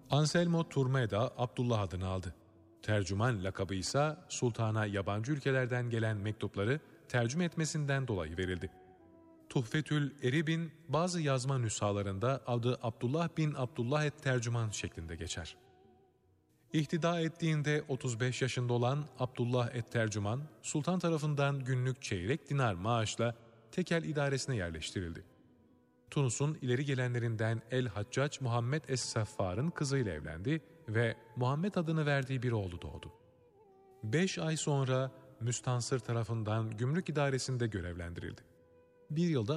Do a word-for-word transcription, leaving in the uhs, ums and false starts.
Anselmo Turmeda Abdullah adını aldı. Tercüman lakabı ise sultana yabancı ülkelerden gelen mektupları tercüme etmesinden dolayı verildi. Tuhfetül Erib'in bazı yazma nüshalarında adı Abdullah bin Abdullah et-Tercüman şeklinde geçer. İhtida ettiğinde otuz beş yaşında olan Abdullah et-Tercüman, sultan tarafından günlük çeyrek dinar maaşla tekel idaresine yerleştirildi. Tunus'un ileri gelenlerinden El-Haccac Muhammed Es-Seffar'ın kızıyla evlendi ve Muhammed adını verdiği bir oğlu doğdu. Beş ay sonra Müstansır tarafından gümrük idaresinde görevlendirildi. Bir yılda